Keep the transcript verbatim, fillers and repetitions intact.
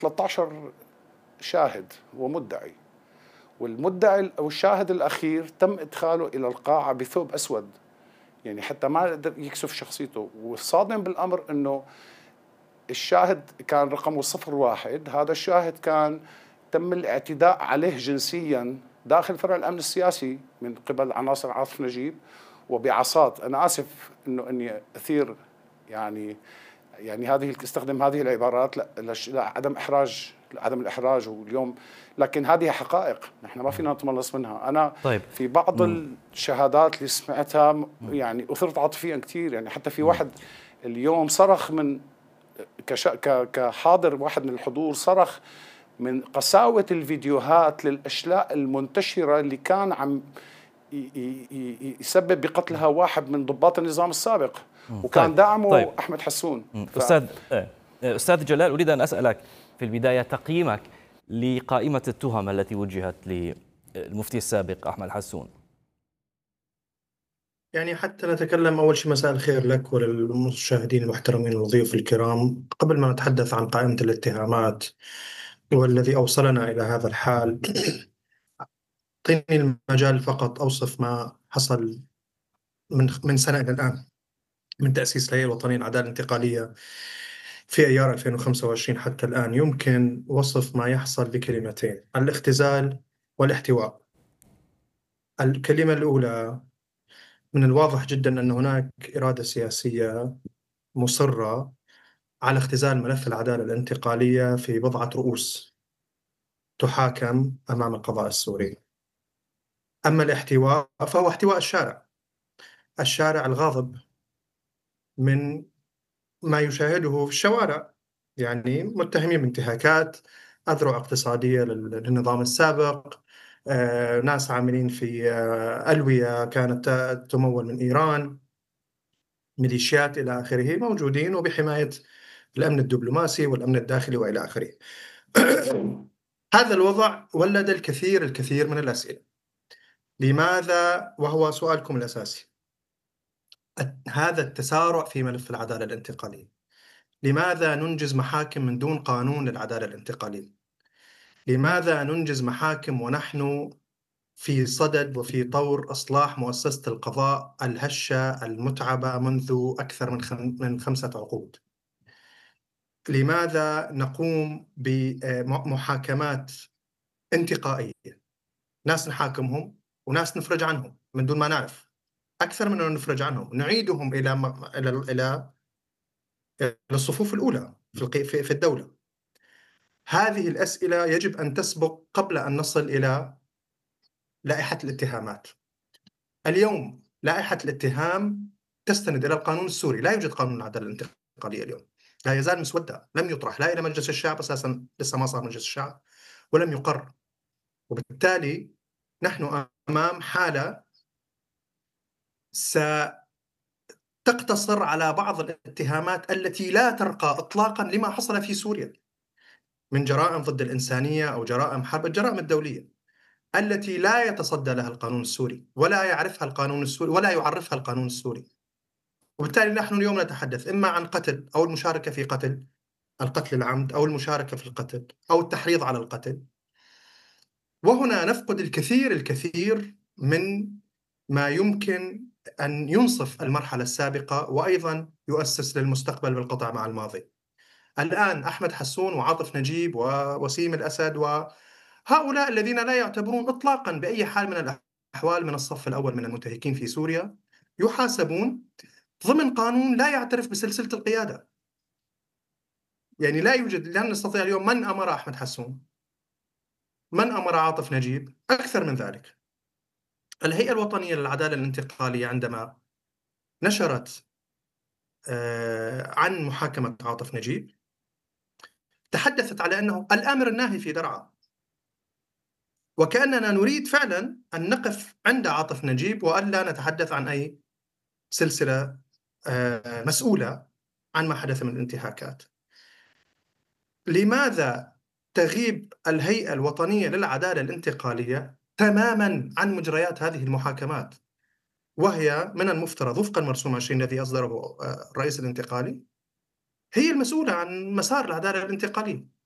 ثلاثة عشر شاهد ومدعي، والمدعي أو الشاهد الأخير تم إدخاله إلى القاعة بثوب أسود، يعني حتى ما قدر يكشف شخصيته. والصادم بالأمر أنه الشاهد كان رقمه صفر واحد، هذا الشاهد كان تم الاعتداء عليه جنسيا داخل فرع الأمن السياسي من قبل عناصر عاطف نجيب وبعصات. أنا آسف أنه أني أثير يعني يعني هذه استخدم هذه العبارات لا, لا عدم إحراج عدم الإحراج واليوم، لكن هذه حقائق نحن ما فينا نتملص منها. أنا طيب. في بعض م. الشهادات اللي سمعتها يعني أثرت عاطفيا كثير، يعني حتى في واحد اليوم صرخ من كش... كحاضر واحد من الحضور صرخ من قساوة الفيديوهات للأشلاء المنتشرة اللي كان عم يسبب بقتلها واحد من ضباط النظام السابق وكان طيب. دعمه طيب. أحمد حسون. ف... أستاذ أستاذ جلال، أريد أن أسألك في البداية تقييمك لقائمة التهم التي وجهت للمفتي السابق أحمد حسون. يعني حتى نتكلم أول شيء، مساء الخير لك وللمشاهدين المحترمين والضيوف الكرام. قبل ما نتحدث عن قائمة الاتهامات والذي أوصلنا إلى هذا الحال، أعطيني المجال فقط أوصف ما حصل من من سنة إلى الآن، من تأسيس الهيئة الوطنية للعدالة الانتقالية في أيار ألفين وخمسة وعشرين حتى الآن. يمكن وصف ما يحصل بكلمتين: الاختزال والاحتواء. الكلمة الأولى، من الواضح جدا أن هناك إرادة سياسية مصرة على اختزال ملف العدالة الانتقالية في بضعة رؤوس تحاكم أمام القضاء السوري. أما الاحتواء فهو احتواء الشارع، الشارع الغاضب من ما يشاهده في الشوارع، يعني متهمين بانتهاكات، أذرع اقتصادية للنظام السابق، آه، ناس عاملين في آه، ألوية كانت تمول من إيران، ميليشيات إلى آخره، موجودين وبحماية الأمن الدبلوماسي والأمن الداخلي وإلى آخره. هذا الوضع ولد الكثير الكثير من الأسئلة. لماذا، وهو سؤالكم الأساسي، هذا التسارع في ملف العدالة الانتقالية؟ لماذا ننجز محاكم من دون قانون للعدالة الانتقالية؟ لماذا ننجز محاكم ونحن في صدد وفي طور إصلاح مؤسسة القضاء الهشة المتعبة منذ أكثر من خم... من خمسة عقود؟ لماذا نقوم بمحاكمات انتقائية؟ ناس نحاكمهم وناس نفرج عنهم من دون ما نعرف، أكثر من أن نفرج عنهم نعيدهم إلى إلى إلى الصفوف الأولى في في الدولة. هذه الأسئلة يجب أن تسبق قبل أن نصل إلى لائحة الاتهامات. اليوم لائحة الاتهام تستند إلى القانون السوري، لا يوجد قانون العدالة الانتقالية اليوم، لا يزال مسودة، لم يطرح لا إلى مجلس الشعب، أساسا لسه ما صار مجلس الشعب ولم يقر. وبالتالي نحن أمام حالة ستقتصر على بعض الاتهامات التي لا ترقى إطلاقا لما حصل في سوريا من جرائم ضد الإنسانية أو جرائم حرب، الجرائم الدولية التي لا يتصدى لها القانون السوري ولا يعرفها القانون السوري ولا يعرفها القانون السوري. وبالتالي نحن اليوم نتحدث إما عن قتل أو المشاركة في قتل، القتل العمد أو المشاركة في القتل أو التحريض على القتل. وهنا نفقد الكثير الكثير من ما يمكن أن ينصف المرحلة السابقة وأيضا يؤسس للمستقبل بالقطع مع الماضي. الآن أحمد حسون وعاطف نجيب ووسيم الأسد وهؤلاء الذين لا يعتبرون إطلاقا بأي حال من الأحوال من الصف الأول من المنتهكين في سوريا يحاسبون ضمن قانون لا يعترف بسلسلة القيادة. يعني لا يوجد، لا نستطيع اليوم من أمر أحمد حسون، من أمر عاطف نجيب، أكثر من ذلك. الهيئة الوطنية للعدالة الانتقالية عندما نشرت عن محاكمة عاطف نجيب تحدثت على أنه الآمر الناهي في درعا، وكأننا نريد فعلا أن نقف عند عاطف نجيب وألا نتحدث عن أي سلسلة مسؤولة عن ما حدث من الانتهاكات. لماذا تغيب الهيئة الوطنية للعدالة الانتقالية تماما عن مجريات هذه المحاكمات، وهي من المفترض وفق المرسوم عشرين الذي أصدره الرئيس الانتقالي هي المسؤولة عن مسار العدالة الانتقالية؟